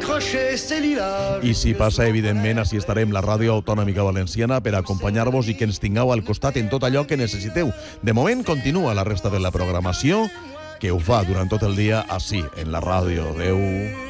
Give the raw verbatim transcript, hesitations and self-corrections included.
décrocher ces lilas. I si passa, evidentment, així estarem la Ràdio Autonòmica Valenciana per acompanyar-vos i que ens tingueu al costat en tot allò que necessiteu. De moment, continua la resta de la programació, que ho fa durant tot el dia així, en la ràdio. Adéu.